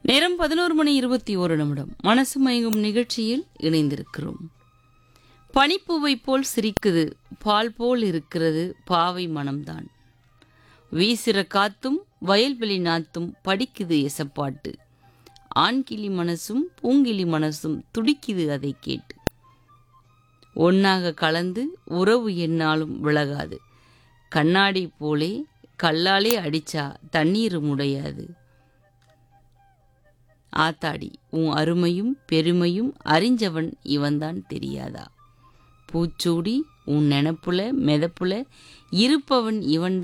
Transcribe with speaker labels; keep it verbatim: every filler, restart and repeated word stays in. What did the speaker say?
Speaker 1: நேரம் பதினோரு மணி இருபத்தி ஒரு நிமிடம். மனசு மயங்கும் நிகழ்ச்சியில் இணைந்திருக்கிறோம். பனிப்பூவை போல் சிரிக்குது, பால் போல் இருக்கிறது பாவை மனம்தான். வீசிற காத்தும் வயல்வெளி நாத்தும் படிக்குது எசப்பாட்டு. ஆண்கிளி மனசும் பூங்கிளி மனசும் துடிக்குது அதை கேட்டு. ஒன்னாக கலந்து உறவு என்னாலும் விலகாது. கண்ணாடி போலே கல்லாலே அடிச்சா தண்ணீர் முடையாது. ஆத்தாடி உன் அருமையும் பெருமையும் அறிஞ்சவன் இவன்தான் தெரியாதா? பூச்சூடி உன் நெனப்புல மெதப்புல இருப்பவன் இவன்